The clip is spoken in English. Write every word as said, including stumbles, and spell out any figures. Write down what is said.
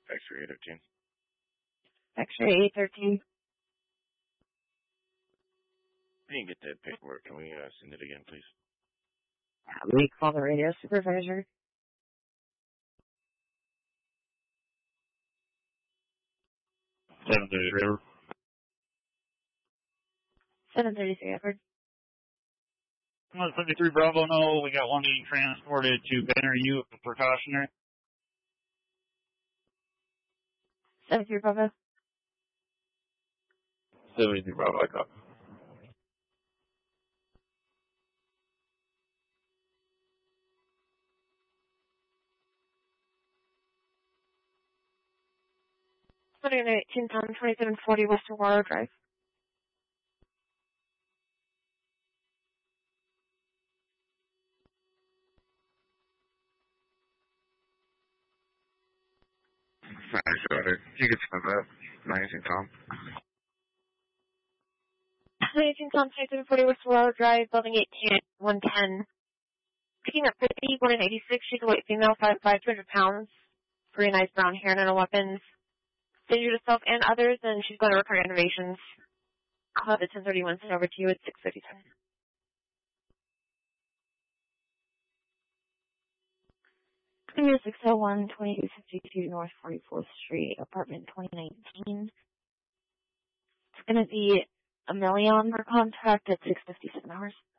X-ray eight thirteen. X-ray eight thirteen. I didn't get that paperwork. Can we uh, send it again, please? Uh, we call the radio supervisor. seven thirty-three, over. seven thirty-three, Edward. seventy-three Bravo, no, we got one being transported to Banner U for precautionary. seventy-three Bravo. seventy-three Bravo, I copy. eighteen Tom, twenty-seven forty West Aurora Drive. Nice, brother. You can send that. nineteen Tom. nineteen Tom, twenty-seven forty West Aurora Drive, building eighteen, one ten. Picking up fifty, born in eighty-six, she's a white female, five five, two hundred pounds. Green eyes, brown hair, no weapons. Injured herself and others, and she's going to require innovations. I'll have the ten thirty-one sent over to you at six fifty-seven. Premier six oh one, twenty-two fifty-two North forty-fourth Street, apartment twenty nineteen. It's going to be a million per contract at six fifty-seven hours.